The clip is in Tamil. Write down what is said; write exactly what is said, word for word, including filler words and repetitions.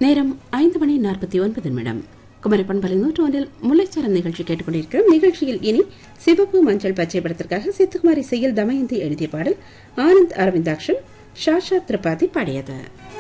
நேரம் ஐந்து மணி நாற்பத்தி ஒன்பது நிமிடம். குமரி பண்பலை நூற்று ஒன்றில் முல்லைச்சரம் நிகழ்ச்சி கேட்டுக்கொண்டிருக்கிறோம். நிகழ்ச்சியில் இனி சிவப்பு மஞ்சள் பச்சை படத்திற்காக சித்துக்குமாரி செயல் தமயந்தி எழுதிய பாடல் ஆனந்த் அரவிந்தாக்ஷன் ஷாஷா திரிபாதி பாடியது.